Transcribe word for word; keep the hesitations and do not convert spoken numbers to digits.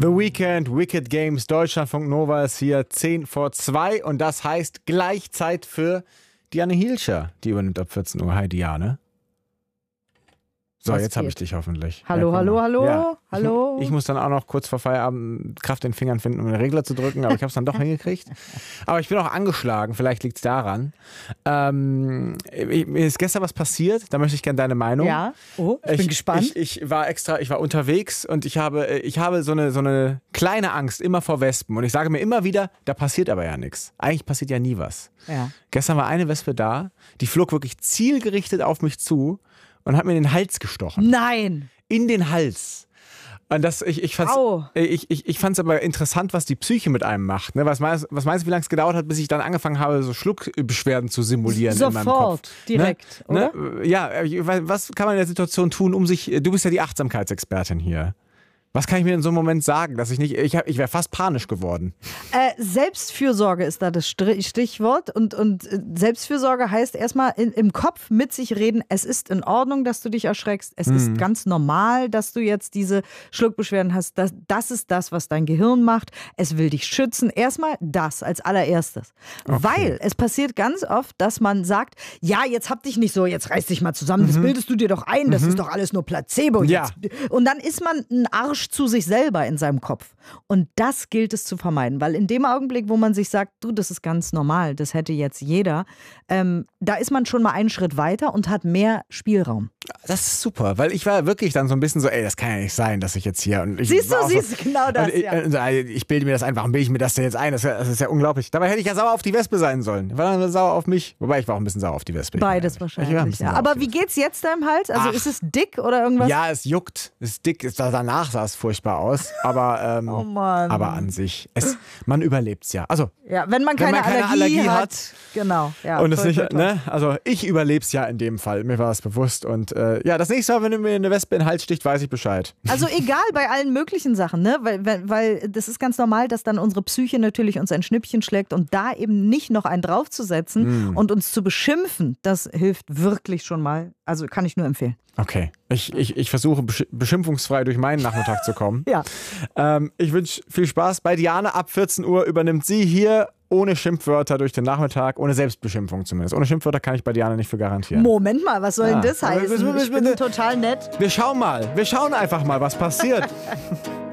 The Weekend, Wicked Games, Deutschlandfunk Nova ist hier zehn vor zwei und das heißt gleich Zeit für Diane Hielscher, die übernimmt ab vierzehn Uhr. Hi Diane. So, Was jetzt habe ich geht? dich hoffentlich. Hallo, Ja, hallo, mal. hallo, Ja. hallo. Ich, ich muss dann auch noch kurz vor Feierabend Kraft in den Fingern finden, um den Regler zu drücken, aber ich habe es dann doch hingekriegt. Aber ich bin auch angeschlagen, vielleicht liegt es daran. Ähm, ich, mir ist gestern was passiert, da möchte ich gerne deine Meinung. Ja, oh, ich, bin gespannt. Ich, ich war extra, ich war unterwegs und ich habe, ich habe so eine, so eine kleine Angst immer vor Wespen und ich sage mir immer wieder, da passiert aber ja nichts. Eigentlich passiert ja nie was. Ja. Gestern war eine Wespe da, die flog wirklich zielgerichtet auf mich zu und hat mir in den Hals gestochen. Nein. In den Hals. Und das, ich, ich fand's, Au. ich, ich, ich fand's aber interessant, was die Psyche mit einem macht. Ne? Was, meinst, was meinst du, wie lange es gedauert hat, bis ich dann angefangen habe, so Schluckbeschwerden zu simulieren in meinem Kopf? Sofort, direkt, ne? oder? Ne? Ja, ich- was kann man in der Situation tun, um sich, du bist ja die Achtsamkeitsexpertin hier. Was kann ich mir in so einem Moment sagen, dass ich nicht, ich, hab- ich wäre fast panisch geworden. Äh, Selbstfürsorge ist da das Stri- Stichwort und, und äh, Selbstfürsorge heißt erstmal in, im Kopf mit sich reden, es ist in Ordnung, dass du dich erschreckst, es ist ganz normal, dass du jetzt diese Schluckbeschwerden hast, das, das ist das, was dein Gehirn macht, es will dich schützen, erstmal das als allererstes, weil es passiert ganz oft, dass man sagt, ja, jetzt hab dich nicht so, jetzt reiß dich mal zusammen, das bildest du dir doch ein, das ist doch alles nur Placebo Ja. jetzt. Und dann ist man ein Arsch zu sich selber in seinem Kopf. Und das gilt es zu vermeiden, weil in dem Augenblick, wo man sich sagt, du, das ist ganz normal, das hätte jetzt jeder, ähm, da ist man schon mal einen Schritt weiter und hat mehr Spielraum. Das ist super, weil ich war wirklich dann so ein bisschen so, ey, das kann ja nicht sein, dass ich jetzt hier... Und ich Siehst du, war auch siehst du, genau das, und ich, ja. äh, ich bilde mir das einfach, warum bilde ich mir das denn jetzt ein? Das, ist ja- das ist ja unglaublich. Dabei hätte ich ja sauer auf die Wespe sein sollen. Ich war dann sauer auf mich. Wobei, ich war auch ein bisschen sauer auf die Wespe. Ich Beides bin ehrlich. Ich war ein wahrscheinlich. bisschen Ja. sauer auf Aber die wie geht's jetzt deinem Hals? Also Ach. ist es dick oder irgendwas? Ja, es juckt, es ist dick, es, danach sah es furchtbar aus, aber, ähm, Oh Mann. aber an sich, es, man überlebt es ja. Also, Ja, wenn man keine, man keine Allergie, Allergie hat, hat Genau. Ja, und es toll, nicht, toll, toll. ne, also ich überlebe es ja in dem Fall, mir war das bewusst und äh, ja, das nächste Mal, wenn du mir eine Wespe in den Hals sticht, weiß ich Bescheid. Also egal bei allen möglichen Sachen, ne? Weil, weil, weil das ist ganz normal, dass dann unsere Psyche natürlich uns ein Schnippchen schlägt und da eben nicht noch einen draufzusetzen und uns zu beschimpfen, das hilft wirklich schon mal. Also kann ich nur empfehlen. Okay, ich, ich, ich versuche besch beschimpfungsfrei durch meinen Nachmittag zu kommen. Ja. Ähm, ich wünsche viel Spaß. Bei Diane ab vierzehn Uhr übernimmt sie hier ohne Schimpfwörter durch den Nachmittag, ohne Selbstbeschimpfung zumindest. Ohne Schimpfwörter kann ich bei Diane nicht für garantieren. Moment mal, was soll Ja. denn das heißen? Aber- Ich bin total nett. Wir schauen mal, wir schauen einfach mal, was passiert.